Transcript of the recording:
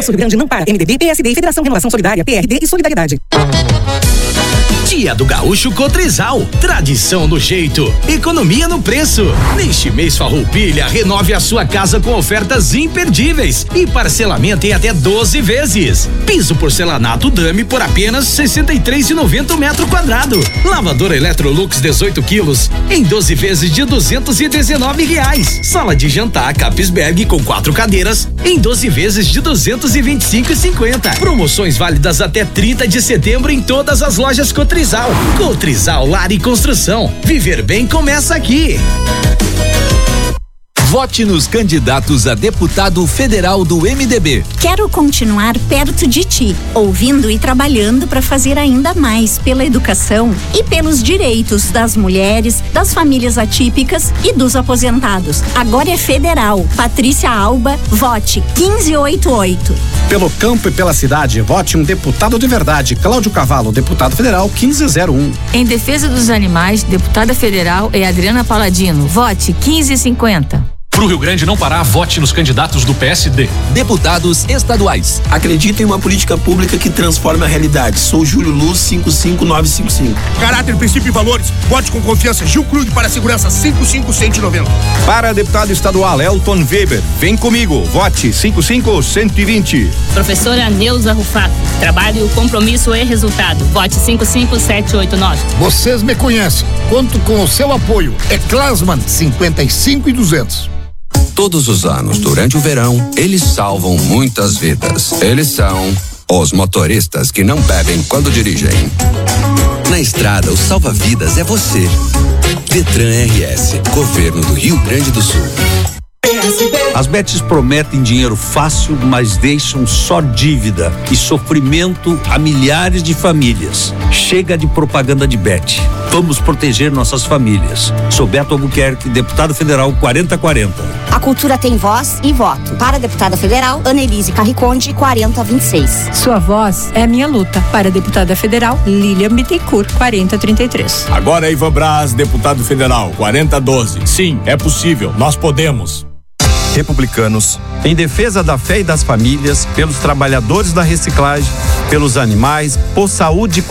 Nosso Rio Grande não para. MDB, PSD, Federação Renovação Solidária, PRD e Solidariedade. Dia do Gaúcho Cotrizal, tradição no jeito, economia no preço. Neste mês Farroupilha, renove a sua casa com ofertas imperdíveis e parcelamento em até 12 vezes. Piso porcelanato Dami por apenas R$63,90 metro quadrado. Lavadora Electrolux 18 quilos em 12 vezes de R$219. Sala de jantar Capisberg com 4 cadeiras em 12 vezes de R$225,50. Promoções válidas até 30 de setembro em todas as lojas Cotrizal. Cotrizal Lar e Construção. Viver bem começa aqui. Vote nos candidatos a deputado federal do MDB. Quero continuar perto de ti, ouvindo e trabalhando para fazer ainda mais pela educação e pelos direitos das mulheres, das famílias atípicas e dos aposentados. Agora é federal. Patrícia Alba, vote 1588. Pelo campo e pela cidade, vote um deputado de verdade. Cláudio Cavalo, deputado federal 1501. Em defesa dos animais, deputada federal é Adriana Paladino. Vote 1550. Pro Rio Grande não parar, vote nos candidatos do PSD. Deputados estaduais. Acredito em uma política pública que transforme a realidade. Sou Júlio Luz, 55955. Caráter, princípio e valores. Vote com confiança. Gil Krug para a segurança, 55190. Para deputado estadual Elton Weber, vem comigo. Vote 55120. Professora Neuza Rufato. Trabalho, compromisso e resultado. Vote 55789. Vocês me conhecem. Conto com o seu apoio. É Klasman, 55,200. Todos os anos, durante o verão, eles salvam muitas vidas. Eles são os motoristas que não bebem quando dirigem. Na estrada, o salva-vidas é você. Detran RS, Governo do Rio Grande do Sul. As bets prometem dinheiro fácil, mas deixam só dívida e sofrimento a milhares de famílias. Chega de propaganda de bet. Vamos proteger nossas famílias. Sou Beto Albuquerque, deputado federal 4040. A cultura tem voz e voto. Para a deputada federal, Annelise Carriconde, 4026. Sua voz é a minha luta. Para a deputada federal, Lilian Bittencourt, 4033. Agora é Ivan Braz, deputado federal, 4012. Sim, é possível. Nós podemos. Republicanos, em defesa da fé e das famílias, pelos trabalhadores da reciclagem, pelos animais, por saúde